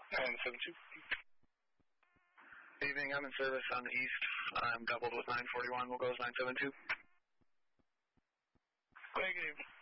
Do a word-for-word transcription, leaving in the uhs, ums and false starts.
nine seven two. Evening, I'm in service on the east. I'm doubled with nine forty-one. We'll go as nine seven two. Negative.